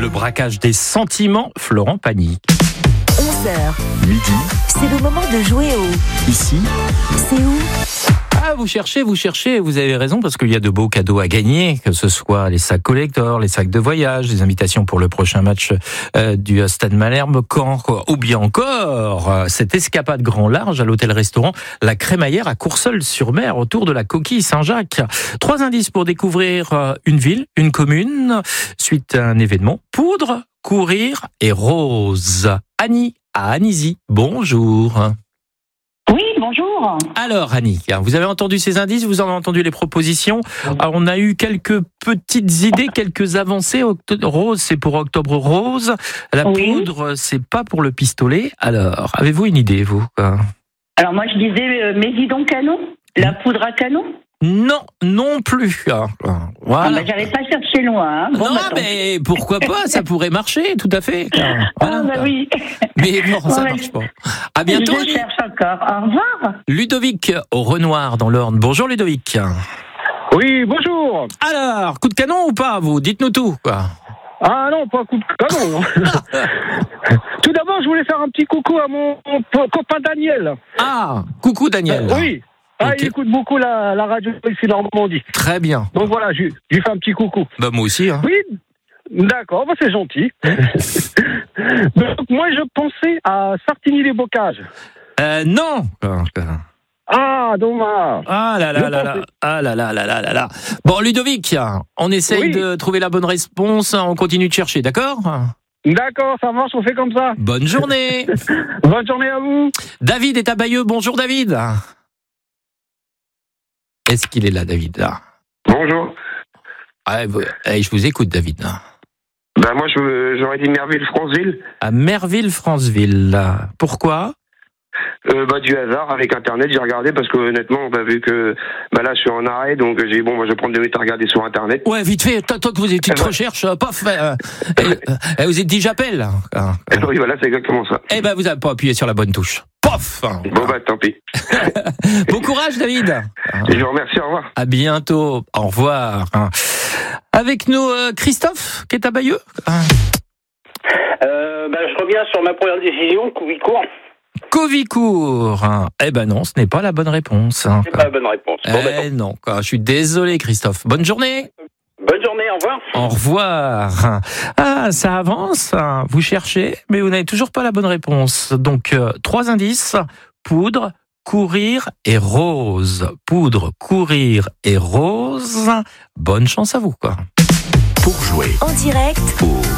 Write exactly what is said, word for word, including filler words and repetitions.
Le braquage des sentiments, Florent Pagny. onze heures, Midi, c'est le moment de jouer au ici, C'est où? Ah, vous cherchez, vous cherchez, vous avez raison, parce qu'il y a de beaux cadeaux à gagner, que ce soit les sacs collector, les sacs de voyage, les invitations pour le prochain match euh, du Stade Malherbe, Caen, ou bien encore euh, cette escapade grand large à l'hôtel-restaurant La Crémaillère à Courseulles-sur-Mer, autour de la coquille Saint-Jacques. Trois indices pour découvrir euh, une ville, une commune, suite à un événement. Poudre, courir et rose. Annie à Anisy, bonjour. Oui, bonjour. Alors Annie, vous avez entendu ces indices, vous en avez entendu les propositions. Alors, on a eu quelques petites idées, quelques avancées. Octobre rose, c'est pour Octobre Rose. La Oui. poudre, c'est pas pour le pistolet. Alors, avez-vous une idée, vous? Alors moi je disais euh, Mésidon canon, la poudre à canon. Non, non plus. Ah, Ah, Voilà. bah, j'avais pas cherché loin. Hein. Bon, non, bah, tant pis. mais pourquoi pas? Ça pourrait marcher, tout à fait. Ah, Voilà. bah oui. Mais non, ça Ouais. marche pas. À bientôt. Je cherche encore. Au revoir. Ludovic au Renoir dans l'Orne. Bonjour Ludovic. Oui, bonjour. Alors, coup de canon ou pas, vous? Dites-nous tout, quoi. Ah non, pas coup de canon. Tout d'abord, je voulais faire un petit coucou à mon, mon copain Daniel. Ah, coucou Daniel. Euh, oui. Ah, Ok. il écoute beaucoup la, la radio ici dans Normandie. Très bien. Donc voilà, je, je lui fais un petit coucou. Bah moi aussi. Hein. Oui, d'accord, bah, c'est gentil. Donc moi, je pensais à Sartigny-les-Bocages. Euh, non. Ah, dommage. Ah là là Je là là. pensais. Ah là là là là là là. Bon Ludovic, on essaye Oui. de trouver la bonne réponse. On continue de chercher, d'accord? D'accord, ça marche, on fait comme ça. Bonne journée. Bonne journée à vous. David est à Bayeux. Bonjour David. Est-ce qu'il est là, David? Bonjour. Ah, vous- eh, je vous écoute, David. Bah moi je- j'aurais dit Merville-Franceville. À Merville-Franceville. Pourquoi? Euh, bah du hasard avec internet j'ai regardé parce que honnêtement bah, vu que bah là je suis en arrêt donc j'ai dit bon moi je vais prendre deux minutes à regarder sur internet. Ouais, vite fait. Toi, toi que vous êtes petite Eh ben- recherche, euh, paf. euh, euh, euh, vous êtes dit j'appelle. Ah, ah. Oui voilà c'est exactement ça. Eh ben, vous n'avez pas appuyé sur la bonne touche. Pof. Bon bah tant pis. Bon courage, David. Je vous remercie, au revoir. À bientôt. Au revoir. Avec nous, euh, Christophe, qui est à Bayeux. Euh, ben, je reviens sur ma première décision, Couvicourt. Covicourt. Eh ben non, ce n'est pas la bonne réponse. C'est pas la bonne réponse. Bon, ben, Eh non, quoi. Je suis désolé, Christophe. Bonne journée. bonne journée, au revoir. Au revoir. Ah, ça avance. Vous cherchez, mais vous n'avez toujours pas la bonne réponse. Donc, euh, trois indices. Poudre, courir et rose. Poudre, courir et rose. Bonne chance à vous, quoi. pour jouer en direct au